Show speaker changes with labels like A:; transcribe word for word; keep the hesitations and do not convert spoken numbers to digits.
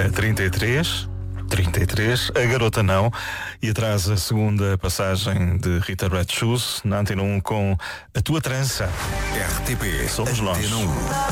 A: Dia trinta e três. trinta e três, a garota não. E atrás a segunda passagem de Rita Red Shoes na Antena um com A Tua Trança.
B: R T P.
A: Somos nós.
B: Antena um.